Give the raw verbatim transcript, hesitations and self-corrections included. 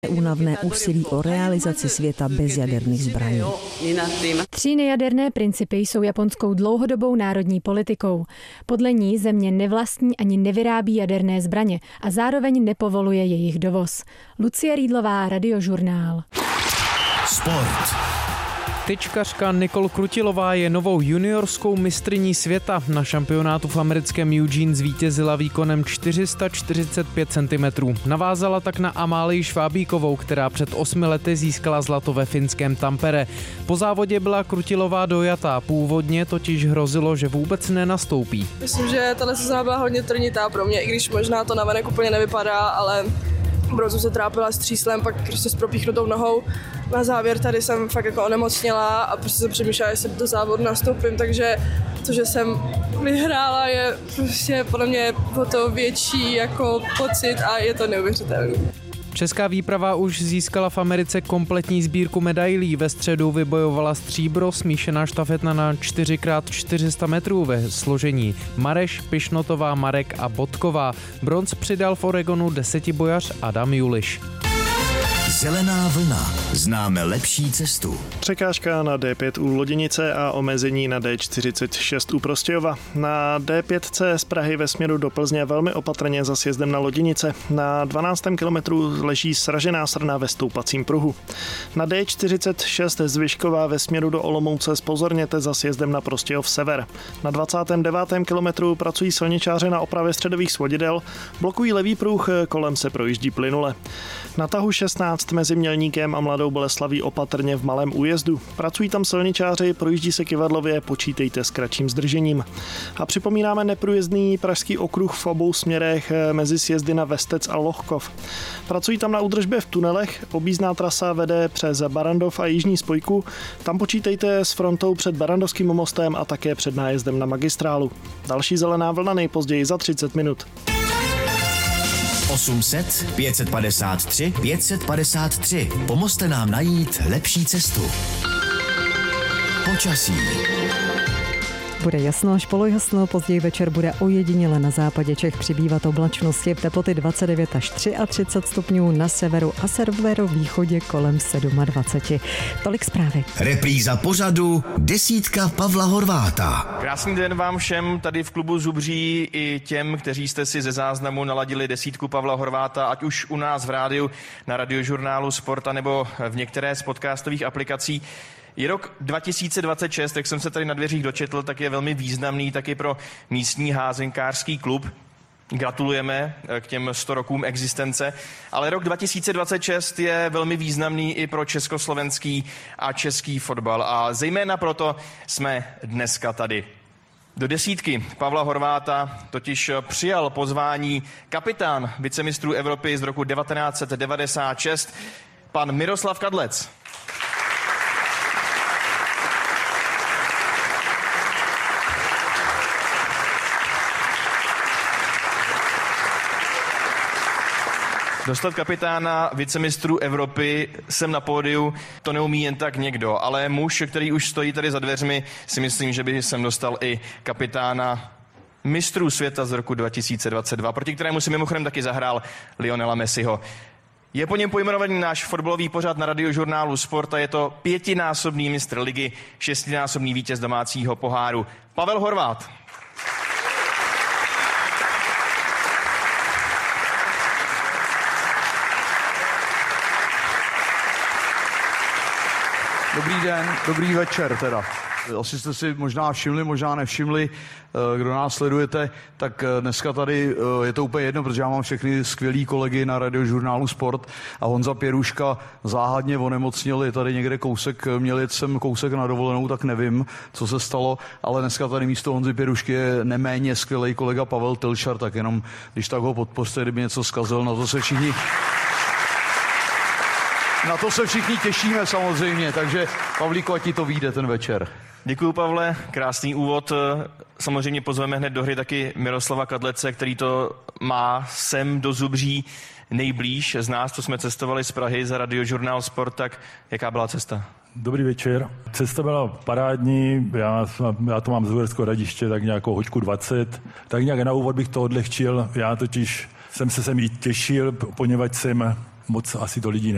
únavné úsilí o realizaci světa bez jaderných zbraní. Tři nejaderné principy jsou japonskou dlouhodobou národní politikou. Podle ní země nevlastní ani nevyrábí jaderné zbraně a zároveň nepovoluje jejich dovoz. Lucie Rýdlová, Radiožurnál. Sport. Tyčkařka Nicole Krutilová je novou juniorskou mistryní světa. Na šampionátu v americkém Eugene zvítězila výkonem čtyři sta čtyřicet pět centimetrů. Navázala tak na Amálii Švábíkovou, která před osmi lety získala zlato ve finském Tampere. Po závodě byla Krutilová dojatá, původně totiž hrozilo, že vůbec nenastoupí. Myslím, že tahle sezóna byla hodně trnitá pro mě, i když možná to navenek úplně nevypadá, ale opravdu jsem se trápila s tříslem, pak prostě s propíchnutou nohou. Na závěr tady jsem fakt jako onemocněla a prostě jsem přemýšlela, jestli do závodu nastoupím, takže to, že jsem vyhrála, je prostě podle mě o to větší jako pocit a je to neuvěřitelné. Česká výprava už získala v Americe kompletní sbírku medailí. Ve středu vybojovala stříbro, smíšená štafeta na čtyři krát čtyři sta metrů ve složení Mareš, Pišnotová, Marek a Bodková. Bronz přidal v Oregonu desetibojař Adam Juliš. Zelená vlna. Známe lepší cestu. Překážka na D pět u Loděnice a omezení na D čtyřicet šest u Prostějova. Na D pět C z Prahy ve směru do Plzně velmi opatrně za sjezdem na Loděnice. Na dvanáctém kilometru leží sražená srna ve stoupacím pruhu. Na D čtyřicet šest z Vyškova ve směru do Olomouce zpozorněte za sjezdem na Prostějov sever. Na dvacátém devátém kilometru pracují silničáři na opravě středových svodidel, blokují levý pruh, kolem se projíždí plynule. Na tahu šestnáct mezi Mělníkem a Mladou Boleslaví opatrně v malém újezdu. Pracují tam silničáři, projíždí se kyvadlově, počítejte s kratším zdržením. A připomínáme neprůjezdný pražský okruh v obou směrech mezi sjezdy na Vestec a Lohkov. Pracují tam na údržbě v tunelech, objízdná trasa vede přes Barandov a Jižní spojku. Tam počítejte s frontou před Barandovským mostem a také před nájezdem na magistrálu. Další zelená vlna nejpozději za třicet minut. osm set pět set padesát tři pět set padesát tři. Pomozte nám najít lepší cestu. Počasí. Bude jasno až polojasno, později večer bude ojediněle na západě Čech přibývat oblačnosti, teploty dvacet devět až třicet tři stupňů, na severu a severovýchodě kolem dvacet sedm. Tolik zprávy. Repríza pořadu Desítka Pavla Horváta. Krásný den vám všem tady v klubu Zubří i těm, kteří jste si ze záznamu naladili Desítku Pavla Horváta, ať už u nás v rádiu, na Radiožurnálu Sporta nebo v některé z podcastových aplikací. Je rok dva tisíce dvacet šest, jak jsem se tady na dveřích dočetl, tak je velmi významný taky pro místní házenkářský klub. Gratulujeme k těm sto rokům existence, ale rok dva tisíce dvacet šest je velmi významný i pro československý a český fotbal a zejména proto jsme dneska tady. Do desítky Pavla Horváta totiž přijal pozvání kapitán vicemistrů Evropy z roku devatenáct set devadesát šest, pan Miroslav Kadlec. Dostat kapitána vicemistrů Evropy sem na pódiu, to neumí jen tak někdo, ale muž, který už stojí tady za dveřmi, si myslím, že by sem dostal i kapitána mistrů světa z roku dva tisíce dvacet dva, proti kterému si mimochodem taky zahrál Lionela Messiho. Je po něm pojmenovaný náš fotbalový pořad na Radiožurnálu Sport a je to pětinásobný mistr ligy, šestinásobný vítěz domácího poháru Pavel Horvát. Dobrý den, dobrý večer teda. Asi jste si možná všimli, možná nevšimli, kdo nás sledujete, tak dneska tady je to úplně jedno, protože já mám všechny skvělý kolegy na Radiožurnálu Sport a Honza Pěruška záhadně onemocnil, je tady někde kousek, měl jet sem kousek na dovolenou, tak nevím, co se stalo, ale dneska tady místo Honzy Pěrušky je neméně skvělý kolega Pavel Tylšar, tak jenom když tak ho podpořte, kdyby něco zkazil, na to se všichni... Na to se všichni těšíme samozřejmě, takže Pavlíko, ať ti to vyjde ten večer. Děkuju, Pavle, krásný úvod. Samozřejmě pozveme hned do hry taky Miroslava Kadlece, který to má sem do Zubří nejblíž. Z nás, co jsme cestovali z Prahy za Radiožurnál Sport, tak jaká byla cesta? Dobrý večer. Cesta byla parádní, já, já to mám z Uherského Hradiště, tak nějakou hoďku dvacet. Tak nějak na úvod bych to odlehčil, já totiž jsem se sem i těšil, poněvadž jsem moc asi to lidí